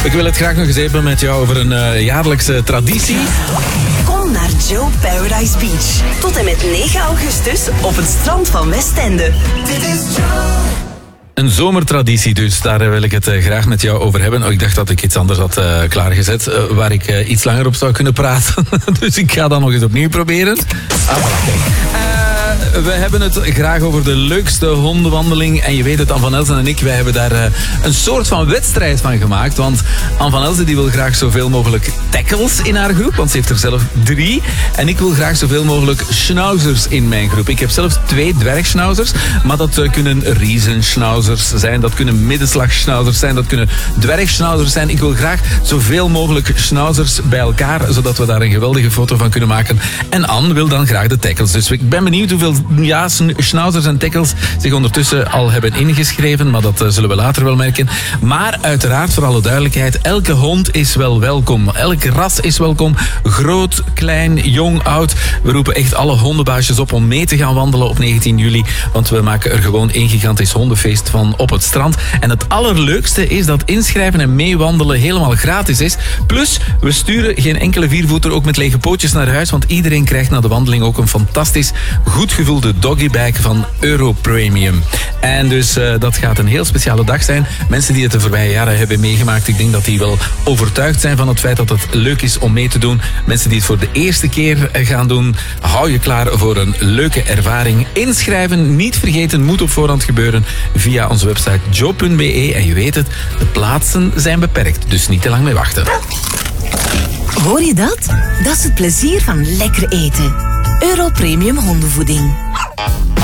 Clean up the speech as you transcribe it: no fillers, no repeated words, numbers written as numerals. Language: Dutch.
Ik wil het graag nog eens hebben met jou over een jaarlijkse traditie. Kom naar Joe Paradise Beach. Tot en met 9 augustus op het strand van Westende. Dit is Joe. Een zomertraditie dus, daar wil ik het graag met jou over hebben. Oh, ik dacht dat ik iets anders had klaargezet, waar ik iets langer op zou kunnen praten. Dus ik ga dat nog eens opnieuw proberen. We hebben het graag over de leukste hondenwandeling. En je weet het, Anne van Elsen en ik, wij hebben daar een soort van wedstrijd van gemaakt. Want Anne van Elsen die wil graag zoveel mogelijk tackles in haar groep. Want ze heeft er zelf 3. En ik wil graag zoveel mogelijk schnauzers in mijn groep. Ik heb zelfs 2 dwergschnauzers. Maar dat kunnen riezenschnauzers zijn. Dat kunnen middenslagschnauzers zijn. Dat kunnen dwergschnauzers zijn. Ik wil graag zoveel mogelijk schnauzers bij elkaar. Zodat we daar een geweldige foto van kunnen maken. En Anne wil dan graag de tackles. Dus ik ben benieuwd hoeveel schnauzers en tackles zich ondertussen al hebben ingeschreven. Maar dat zullen we later wel merken. Maar uiteraard, voor alle duidelijkheid, elke hond is wel welkom. Elk ras is welkom. Groot, klein, jong, oud. We roepen echt alle hondenbaasjes op om mee te gaan wandelen op 19 juli. Want we maken er gewoon één gigantisch hondenfeest van op het strand. En het allerleukste is dat inschrijven en meewandelen helemaal gratis is. Plus, we sturen geen enkele viervoeter ook met lege pootjes naar huis. Want iedereen krijgt na de wandeling ook een fantastisch goed gevulde doggybag van Europremium. En dus dat gaat een heel speciale dag zijn. Mensen die het de voorbije jaren hebben meegemaakt, ik denk dat die wel overtuigd zijn van het feit dat het leuk is om mee te doen. Mensen die het voor de eerste keer gaan doen, hou je klaar voor een leuke ervaring. Inschrijven, niet vergeten, moet op voorhand gebeuren via onze website joe.be. En je weet het, de plaatsen zijn beperkt, dus niet te lang mee wachten. Hoor je dat? Dat is het plezier van lekker eten. Europremium hondenvoeding.